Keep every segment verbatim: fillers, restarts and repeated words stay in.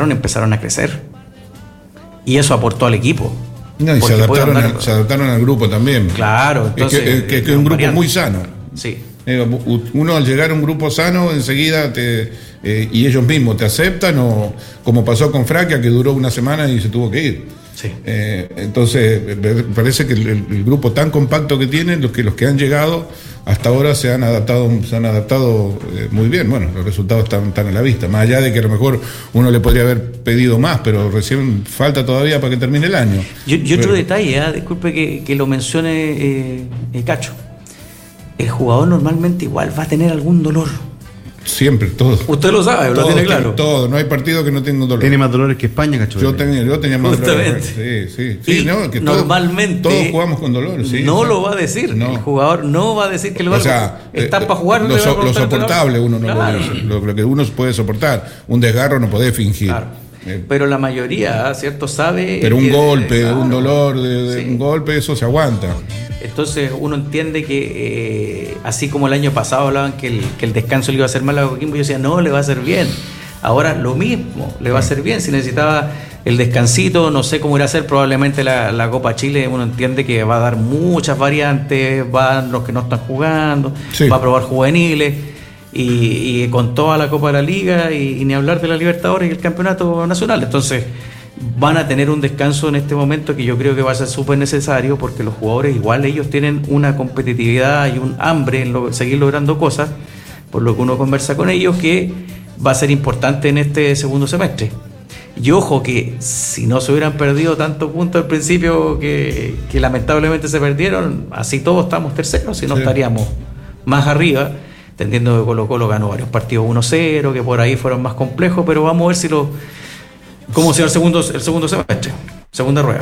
jugaron empezaron a crecer. Y eso aportó al equipo. No, y se adaptaron, dar... a, se adaptaron al grupo también. Claro, entonces... Es que es, que es un grupo variante. Muy sano. Sí. Uno al llegar a un grupo sano, enseguida te... Eh, y ellos mismos te aceptan, o como pasó con Fraquia, que duró una semana y se tuvo que ir. Sí. Eh, entonces, parece que el, el grupo tan compacto que tienen, los que, los que han llegado hasta ahora se han adaptado, se han adaptado eh, muy bien. Bueno, los resultados están, están a la vista, más allá de que a lo mejor uno le podría haber pedido más, pero recién falta todavía para que termine el año. Y, y otro pero, detalle, ¿eh? disculpe que, que lo mencione eh, eh, Cacho. El jugador normalmente igual va a tener algún dolor. Siempre, todo. Usted lo sabe, todo, lo tiene claro. Todo, no hay partido que no tenga dolor. Tiene más dolores que España, Cacho. Yo tenía, yo tenía más Justamente. dolores. Sí, sí. sí y no, que normalmente todos, todos jugamos con dolor. Sí, no o sea, lo va a decir. No. El jugador no va a decir que lo va a decir. O sea, está eh, para jugar. Lo, so, lo soportable uno no claro. lo, lo, lo que uno puede soportar. Un desgarro no puede fingir. Claro. Pero la mayoría, ¿cierto? Sabe. Pero un que, golpe, claro, un dolor de, de sí. un golpe, eso se aguanta. Entonces uno entiende que, eh, así como el año pasado hablaban que el, que el descanso le iba a hacer mal a Coquimbo, yo decía, no, le va a hacer bien. Ahora lo mismo, le va a hacer bien. Si necesitaba el descansito, no sé cómo irá a ser, probablemente la, la Copa Chile, uno entiende que va a dar muchas variantes, van los que no están jugando, sí. va a probar juveniles. Y, y con toda la Copa de la Liga y, y ni hablar de la Libertadores y el Campeonato Nacional. Entonces van a tener un descanso en este momento que yo creo que va a ser súper necesario, porque los jugadores igual ellos tienen una competitividad y un hambre en lo, seguir logrando cosas, por lo que uno conversa con ellos, que va a ser importante en este segundo semestre. Y ojo que si no se hubieran perdido tantos puntos al principio que, que lamentablemente se perdieron, así todos estamos terceros, si no sí. estaríamos más arriba. Entendiendo que Colo Colo ganó varios partidos uno cero, que por ahí fueron más complejos, pero vamos a ver si lo cómo será el segundo, el segundo semestre, segunda rueda.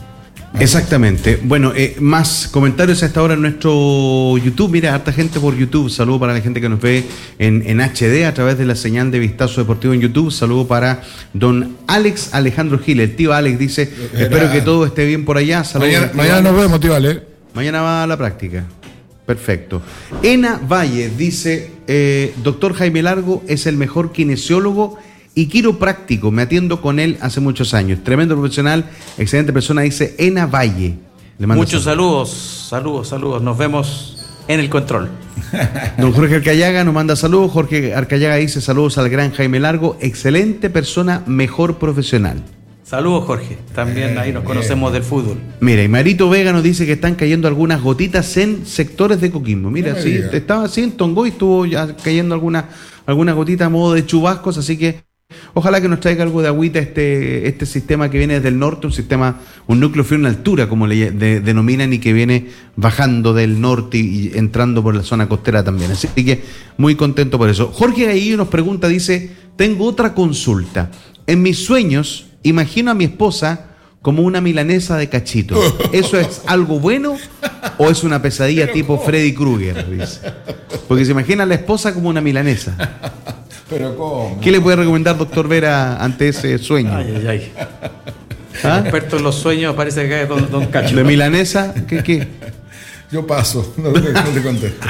Exactamente. Bueno, eh, más comentarios a esta hora en nuestro YouTube. Mira, harta gente por YouTube. Saludo para la gente que nos ve en, en H D a través de la señal de Vistazo Deportivo en YouTube. Saludo para don Alex Alejandro Gil. El tío Alex dice, Era. espero que todo esté bien por allá. Saludos. Mañana, mañana nos vemos, tío Alex. Mañana va a la práctica. Perfecto. Ena Valle dice, eh, doctor Jaime Largo es el mejor kinesiólogo y quiropráctico. Me atiendo con él hace muchos años. Tremendo profesional, excelente persona, dice Ena Valle. Le Muchos saludos. saludos, saludos, saludos. Nos vemos en el control. Don Jorge Arcayaga nos manda saludos. Jorge Arcayaga dice saludos al gran Jaime Largo, excelente persona, mejor profesional. Saludos, Jorge. También ahí nos conocemos del fútbol. Mira, y Marito Vega nos dice que están cayendo algunas gotitas en sectores de Coquimbo. Mira, no, sí, diga. estaba así en Tongoy, estuvo ya cayendo algunas algunas gotitas a modo de chubascos, así que ojalá que nos traiga algo de agüita este este sistema que viene desde el norte, un sistema, un núcleo frío en altura, como le de, denominan, y que viene bajando del norte y, y entrando por la zona costera también. Así que muy contento por eso. Jorge Gaillo nos pregunta, dice, tengo otra consulta. En mis sueños imagino a mi esposa como una milanesa de cachito. ¿Eso es algo bueno o es una pesadilla Pero tipo ¿cómo? Freddy Krueger? Dice. Porque se imagina a la esposa como una milanesa. Pero ¿cómo? ¿Qué le puede recomendar, doctor Vera, ante ese sueño? Ay, ay, ay. ¿Ah? Experto en los sueños, parece que es don, don Cacho. ¿De milanesa? ¿Qué? qué? Yo paso, no, no te contesto.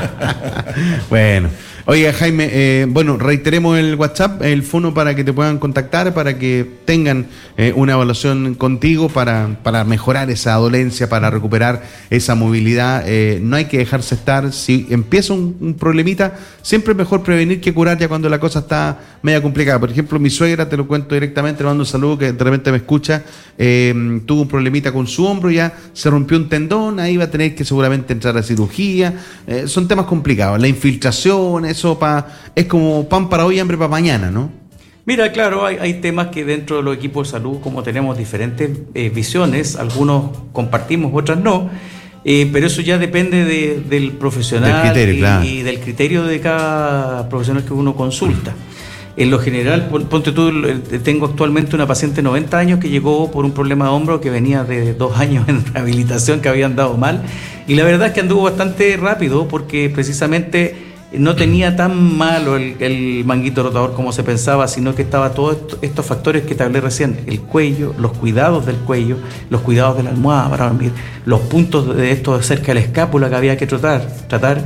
Bueno. Oiga, Jaime, eh, bueno, reiteremos el WhatsApp, el fono para que te puedan contactar, para que tengan eh, una evaluación contigo para, para mejorar esa dolencia, para recuperar esa movilidad. Eh, no hay que dejarse estar. Si empieza un, un problemita, siempre es mejor prevenir que curar ya cuando la cosa está media complicada. Por ejemplo, mi suegra, te lo cuento directamente, le mando un saludo, que de repente me escucha, eh, tuvo un problemita con su hombro, ya se rompió un tendón, ahí va a tener que seguramente entrar a cirugía. Eh, son temas complicados. La infiltración, eso pa, es como pan para hoy, hambre para mañana, ¿no? Mira, claro, hay, hay temas que dentro de los equipos de salud, como tenemos diferentes eh, visiones, algunos compartimos, otras no, eh, pero eso ya depende de, del profesional del criterio, y, claro. y del criterio de cada profesional que uno consulta. En lo general, ponte tú, tengo actualmente una paciente de noventa años que llegó por un problema de hombro que venía de dos años en rehabilitación que habían dado mal, y la verdad es que anduvo bastante rápido porque precisamente no tenía tan malo el, el manguito rotador como se pensaba, sino que estaba todos esto, estos factores que te hablé recién, el cuello, los cuidados del cuello, los cuidados de la almohada para dormir, los puntos de esto cerca de la escápula que había que tratar, tratar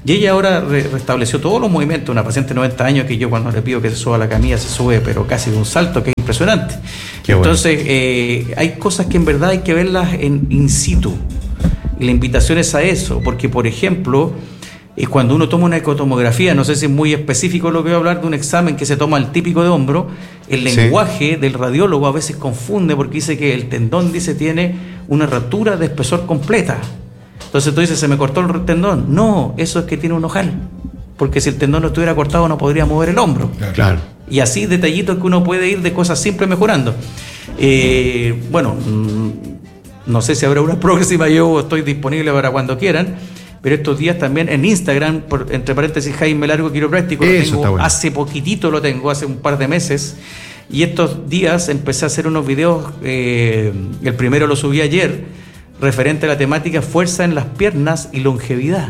Y ella ahora re- restableció todos los movimientos. Una paciente de noventa años que yo cuando le pido que se suba a la camilla se sube, pero casi de un salto, que es impresionante. Qué Entonces, bueno. eh, hay cosas que en verdad hay que verlas en in situ. Y la invitación es a eso, porque por ejemplo, eh, cuando uno toma una ecotomografía, no sé si es muy específico lo que voy a hablar de un examen que se toma el típico de hombro, el Sí. lenguaje del radiólogo a veces confunde porque dice que el tendón dice tiene una rotura de espesor completa. Entonces tú dices, se me cortó el tendón. No, eso es que tiene un ojal. Porque si el tendón no estuviera cortado no podría mover el hombro. Claro. Y así detallitos que uno puede ir de cosas simples mejorando. Eh, bueno, no sé si habrá una próxima, yo estoy disponible para cuando quieran, pero estos días también en Instagram, por, entre paréntesis, Jaime Largo Quiropráctico, lo Eso tengo, está bueno. hace poquitito lo tengo, hace un par de meses, y estos días empecé a hacer unos videos, eh, el primero lo subí ayer, referente a la temática fuerza en las piernas y longevidad.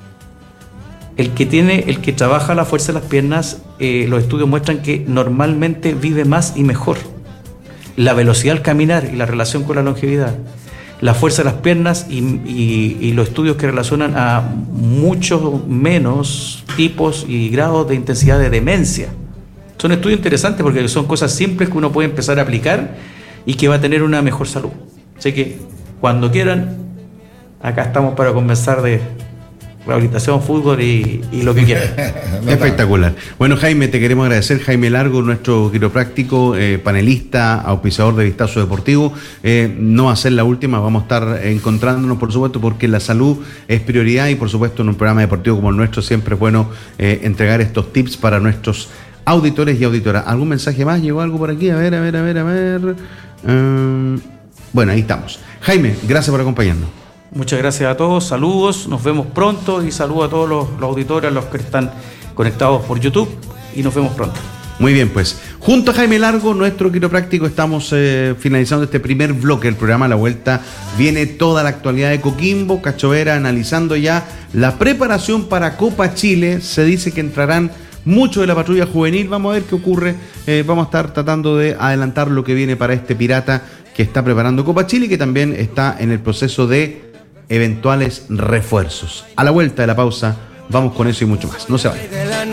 El que tiene, el que trabaja la fuerza en las piernas, eh, los estudios muestran que normalmente vive más y mejor. La velocidad al caminar y la relación con la longevidad. La fuerza de las piernas y, y, y los estudios que relacionan a muchos menos tipos y grados de intensidad de demencia. Son estudios interesantes porque son cosas simples que uno puede empezar a aplicar y que va a tener una mejor salud. Así que cuando quieran, acá estamos para conversar de rehabilitación, fútbol y, y lo que quieran. No, Espectacular. Bueno, Jaime, te queremos agradecer. Jaime Largo, nuestro quiropráctico, eh, panelista, auspiciador de Vistazo Deportivo. Eh, no va a ser la última, vamos a estar encontrándonos, por supuesto, porque la salud es prioridad y, por supuesto, en un programa deportivo como el nuestro siempre es bueno eh, entregar estos tips para nuestros auditores y auditoras. ¿Algún mensaje más? ¿Llegó algo por aquí? A ver, a ver, a ver, a ver. Um, bueno, ahí estamos. Jaime, gracias por acompañarnos. Muchas gracias a todos, saludos, nos vemos pronto y saludo a todos los, los auditores, a los que están conectados por YouTube y nos vemos pronto. Muy bien, pues junto a Jaime Largo, nuestro quiropráctico, estamos eh, finalizando este primer bloque del programa. A la vuelta viene toda la actualidad de Coquimbo, Cacho Vera analizando ya la preparación para Copa Chile. Se dice que entrarán mucho de la patrulla juvenil, vamos a ver qué ocurre. Eh, vamos a estar tratando de adelantar lo que viene para este Pirata que está preparando Copa Chile y que también está en el proceso de eventuales refuerzos. A la vuelta de la pausa vamos con eso y mucho más. No se vayan.